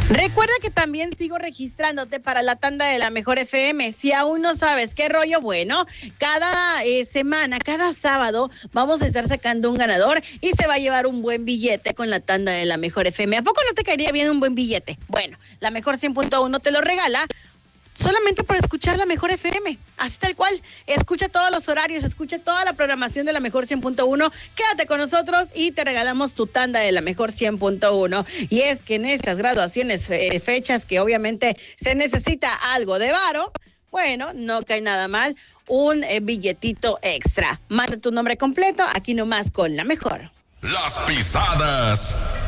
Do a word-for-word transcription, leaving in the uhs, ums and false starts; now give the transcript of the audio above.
Recuerda que también sigo registrándote para la tanda de la Mejor F M. Si aún no sabes qué rollo, bueno, cada eh, semana, cada sábado, vamos a estar sacando un ganador y se va a llevar un buen billete con la tanda de la Mejor F M. ¿A poco no te caería bien un buen billete? Bueno, la Mejor cien punto uno te lo regala solamente por escuchar la Mejor F M, así tal cual. Escucha todos los horarios, escucha toda la programación de la Mejor cien punto uno, quédate con nosotros y te regalamos tu tanda de la Mejor cien punto uno. Y es que en estas graduaciones, eh, fechas que obviamente se necesita algo de varo, bueno, no cae nada mal un eh, billetito extra. Manda tu nombre completo aquí nomás con la Mejor. Las pisadas